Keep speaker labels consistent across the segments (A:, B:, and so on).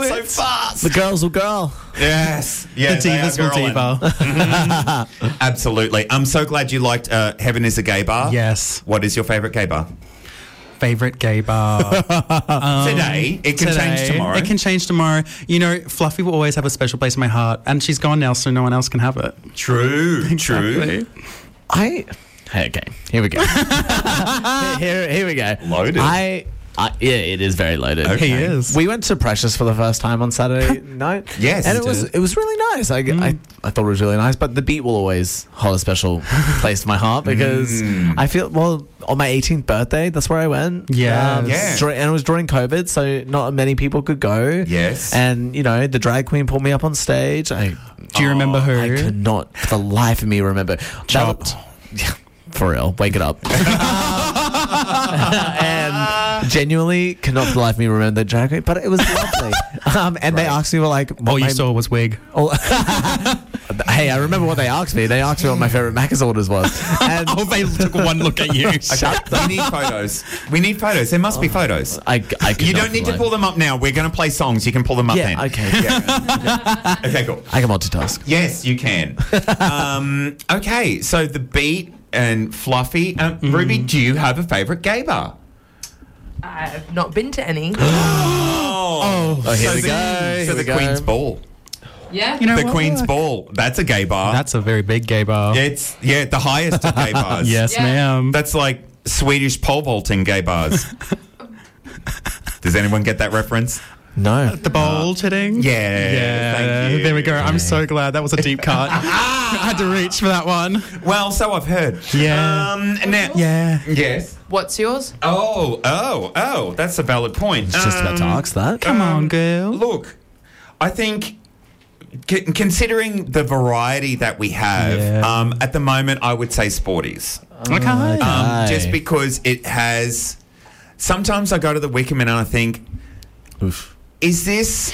A: so fast.
B: The girls will girl.
A: Yes. Yeah,
C: The divas will diva.
A: Absolutely. I'm so glad you liked Heaven is a Gay Bar.
C: Yes.
A: What is your favourite gay bar?
C: Favorite gay bar.
A: Today. It can change tomorrow.
C: It can change tomorrow. You know, Fluffy will always have a special place in my heart, and she's gone now, so no one else can have it.
A: True.
C: Exactly.
B: Okay, here we go. here we go.
A: Loaded.
B: Yeah, it is very loaded.
A: Okay.
C: He is.
B: We went to Precious for the first time on Saturday night.
A: Yes,
B: and
A: you
B: it was really nice. I thought it was really nice, but the beat will always hold a special place in my heart because I feel on my 18th birthday, that's where I went.
C: Yeah.
A: Yeah.
B: And it was during COVID, so not many people could go.
A: Yes.
B: And the drag queen pulled me up on stage.
C: Do you remember who?
B: I could not, for the life of me, remember.
C: Chopped.
B: For real, wake it up. And genuinely cannot for the life of me remember the drag queen, but it was lovely. And they asked me,
C: All you saw was wig.
B: Hey, I remember what they asked me. They asked me what my favorite Macca's orders was. And
C: They took one look at you.
A: We need photos. We need photos. There must be photos.
B: I could
A: You
B: not
A: don't need to
B: lie.
A: pull them up now. We're going to play songs. You can pull them up then.
B: Yeah, okay.
A: Yeah. Okay, cool.
B: I can multitask.
A: Yes, you can. Okay, so the beat and Fluffy. Ruby, do you have a favourite gay bar?
D: I've not been to any.
B: Oh, here we go.
A: So
B: Here
A: the
B: we go.
A: Queen's Ball.
D: Yeah.
C: You know
A: The
C: what?
A: Queen's Ball. That's a gay bar.
C: That's a very big gay bar.
A: It's the highest of gay bars.
C: Yes,
D: Yeah.
C: ma'am.
A: That's like Swedish pole vaulting gay bars. Does anyone get that reference?
B: No.
C: The bowl hitting?
A: Yeah, thank you.
C: There we go. I'm so glad. That was a deep cut. I had to reach for that one.
A: Well, so I've heard.
C: Yeah.
A: Now,
C: Yeah.
A: yes.
D: What's yours?
A: Oh, that's a valid point.
B: Just about to ask that.
C: Come on, girl.
A: Look, I think considering the variety that we have,
C: Yeah.
A: at the moment, I would say Sporties.
C: Okay.
B: Aye.
A: Just because it has... Sometimes I go to the Wickham and I think,
B: Oof.
A: is this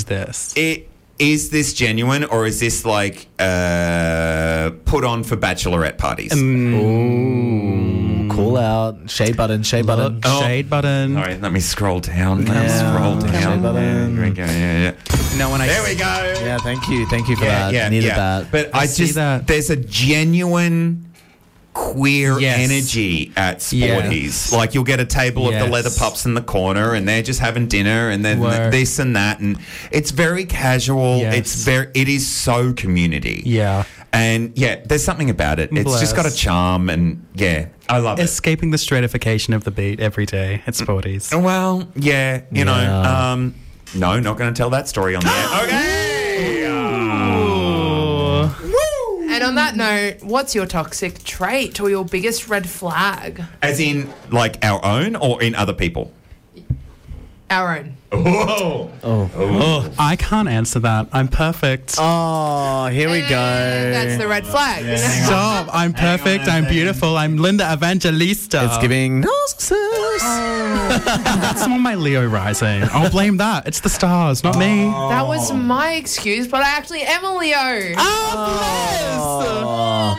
A: genuine or is this like put on for bachelorette parties?
B: Ooh, call out. Shade button.
C: Look, shade button.
A: All right, let me scroll down.
B: Yeah.
A: Scroll down.
B: Shade button.
A: Here we go. Yeah.
C: No one.
A: There we go.
B: Yeah, thank you for that. Needed that.
A: But I
C: see
A: just
C: that.
A: there's a genuine queer
C: Yes.
A: energy at Sporties.
C: Yes.
A: Like you'll get a table of the
C: Yes.
A: leather pups in the corner and they're just having dinner and then
C: Word.
A: this and that and it's very casual.
C: Yes.
A: It is so community.
C: Yeah.
A: And there's something about it. It's just got a
C: Bless.
A: charm and I love it.
C: Escaping the stratification of the beat every day at Sporties.
A: Well, you know, no, not going to tell that story on the air. Okay.
D: And on that note, what's your toxic trait or your biggest red flag?
A: As in, like, our own or in other people?
D: Our own.
A: Oh.
C: I can't answer that. I'm perfect.
B: Oh, here we go.
D: That's the red flag. You know?
C: Stop. I'm perfect. I'm beautiful. I'm Linda Evangelista.
B: It's giving narcissist.
C: That's on my Leo rising. I'll blame that. It's the stars, not me.
D: That was my excuse, but I actually am a Leo.
B: Oh,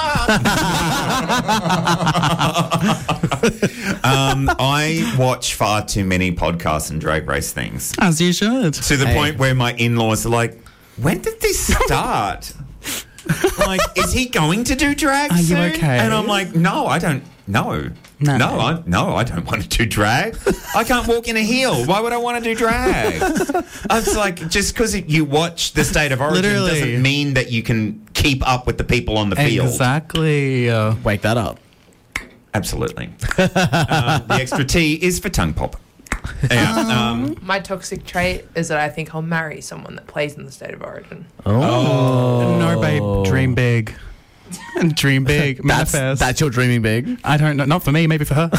A: I watch far too many podcasts and Drag Race things
C: As you should.
A: to the point where my in-laws are like, when did this start? Like, is he going to do drag
C: Are you
A: soon?
C: okay?
A: And I'm like, no, I don't. No.
C: No.
A: I don't want to do drag. I can't walk in a heel. Why would I want to do drag? It's like, just because you watch The State of Origin
C: Literally.
A: doesn't mean that you can keep up with the people on the field.
C: Exactly.
B: wake that up.
A: Absolutely. The extra T is for tongue pop. Yeah.
D: My toxic trait is that I think I'll marry someone that plays in the State of Origin.
C: No, babe. Dream big. Dream big. Manifest.
B: That's your dreaming big.
C: I don't know. Not for me. Maybe for her.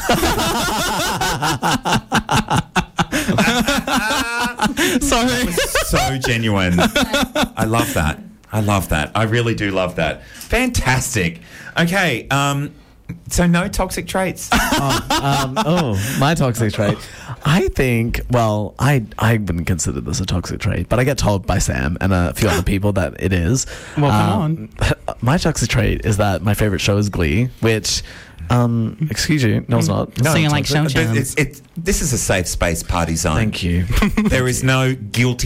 C: Sorry.
A: So genuine. I love that. I really do love that. Fantastic. Okay. So no toxic traits.
B: My toxic trait. I think, well, I wouldn't consider this a toxic trait, but I get told by Sam and a few other people that it is.
C: Well, come on.
B: My toxic trait is that my favorite show is Glee, which, excuse you, no, it's not.
C: Singing
B: it's
C: like
B: toxic.
C: Shell Jam.
A: This is a safe space party zone.
B: Thank you.
A: There is no guilty